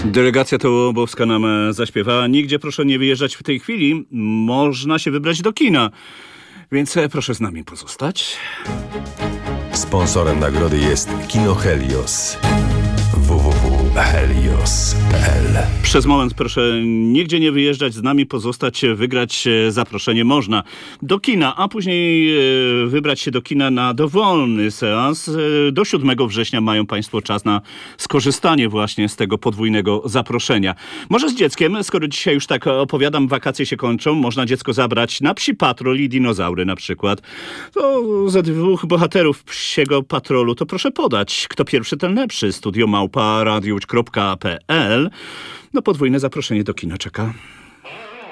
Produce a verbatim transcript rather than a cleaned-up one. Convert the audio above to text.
Delegacja tołobowska nam e, zaśpiewała. Nigdzie proszę nie wyjeżdżać w tej chwili. Można się wybrać do kina. Więc e, proszę z nami pozostać. Sponsorem nagrody jest Kino Helios. w w w kropka helios kropka p l. Przez moment proszę nigdzie nie wyjeżdżać, z nami pozostać, wygrać zaproszenie można do kina, a później wybrać się do kina na dowolny seans. Do siódmego września mają Państwo czas na skorzystanie właśnie z tego podwójnego zaproszenia. Może z dzieckiem, skoro dzisiaj już tak opowiadam, wakacje się kończą, można dziecko zabrać na Psi Patrol i dinozaury na przykład. To ze dwóch bohaterów Psiego Patrolu to proszę podać, kto pierwszy, ten lepszy. Studio małpa radiuć kropka p l. No podwójne zaproszenie do kina czeka.